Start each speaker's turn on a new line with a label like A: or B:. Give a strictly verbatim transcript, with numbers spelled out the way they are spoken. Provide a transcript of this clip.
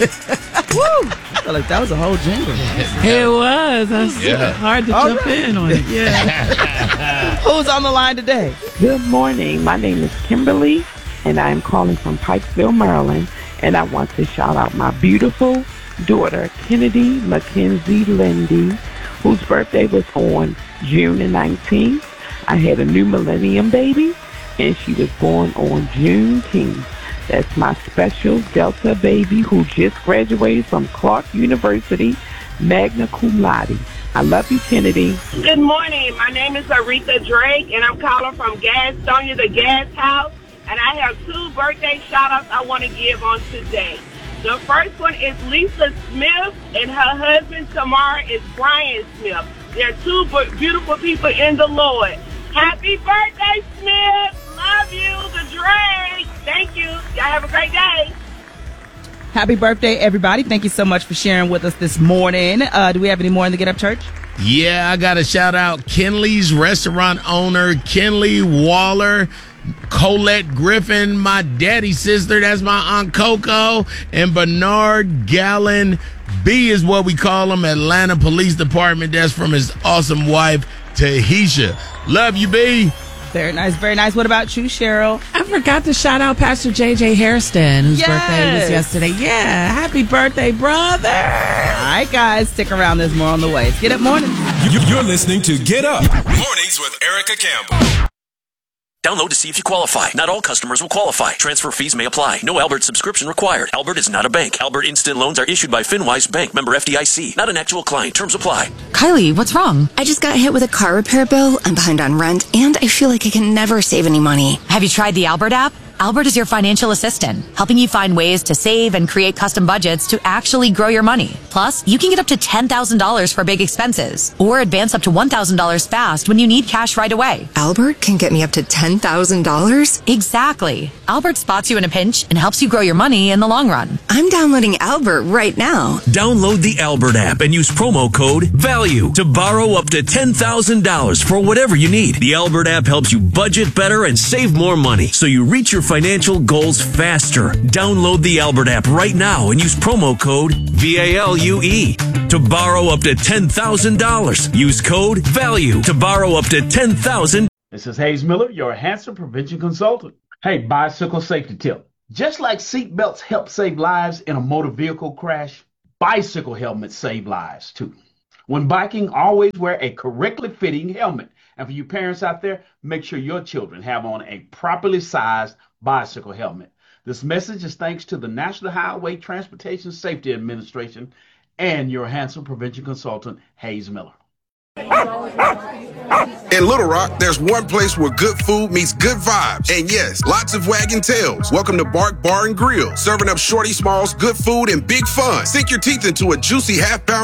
A: Woo! I feel like that was a whole jingle.
B: It was. That's
C: Yeah.
B: hard to
A: All
B: jump
A: right.
B: in on it. Yeah.
A: Who's on the line today?
D: Good morning. My name is Kimberly, and I am calling from Pikesville, Maryland. And I want to shout out my beautiful daughter, Kennedy Mackenzie Lindy, whose birthday was on June the nineteenth. I had a new millennium baby, and she was born on Juneteenth. That's my special Delta baby who just graduated from Clark University, magna cum laude. I love you, Kennedy.
E: Good morning. My name is Aretha Drake, and I'm calling from Gastonia, the Gas House. And I have two birthday shout-outs I want to give on today. The first one is Lisa Smith, and her husband, Tamara, is Brian Smith. They're two beautiful people in the Lord. Happy birthday, Smith. Love you, the Drake. Thank you. Y'all have a great day.
A: Happy birthday, everybody. Thank you so much for sharing with us this morning. Uh, do we have any more in the Get Up Church?
C: Yeah, I got to shout out Kenley's restaurant owner, Kenley Waller, Colette Griffin, my daddy's sister, that's my Aunt Coco, and Bernard Gallen. B is what we call him, Atlanta Police Department. That's from his awesome wife, Tahisha. Love you, B.
A: Very nice, very nice. What about you, Cheryl?
B: I forgot to shout out Pastor J J Hairston, whose
A: Yes.
B: birthday was yesterday. Yeah. Happy birthday, brother.
A: All right, guys, stick around. There's more on the way. It's Get Up Morning.
F: You- You're listening to Get Up Mornings with Erica Campbell.
G: Download to see if you qualify. Not all customers will qualify. Transfer fees may apply. No Albert subscription required. Albert is not a bank. Albert Instant Loans are issued by FinWise Bank, member F D I C. Not an actual client. Terms apply.
H: Kylie, what's wrong? I just got hit with a car repair bill. I'm behind on rent, and I feel like I can never save any money.
I: Have you tried the Albert app? Albert is your financial assistant, helping you find ways to save and create custom budgets to actually grow your money. Plus, you can get up to ten thousand dollars for big expenses, or advance up to one thousand dollars fast when you need cash right away.
H: Albert can get me up to ten thousand dollars?
I: Exactly. Albert spots you in a pinch and helps you grow your money in the long run.
H: I'm downloading Albert right now.
G: Download the Albert app and use promo code VALUE to borrow up to ten thousand dollars for whatever you need. The Albert app helps you budget better and save more money, so you reach your financial goals faster. Download the Albert app right now and use promo code VALUE to borrow up to ten thousand dollars. Use code VALUE to borrow up to ten thousand dollars.
J: This is Hayes Miller, your Hanson Prevention Consultant. Hey, bicycle safety tip. Just like seat belts help save lives in a motor vehicle crash, bicycle helmets save lives too. When biking, always wear a correctly fitting helmet. And for you parents out there, make sure your children have on a properly sized bicycle helmet. This message is thanks to the National Highway Transportation Safety Administration and your Hanson Prevention Consultant, Hayes Miller.
K: In Little Rock, there's one place where good food meets good vibes. And yes, lots of wagging tails. Welcome to Bark Bar and Grill, serving up shorty smalls, good food, and big fun. Sink your teeth into a juicy half-pound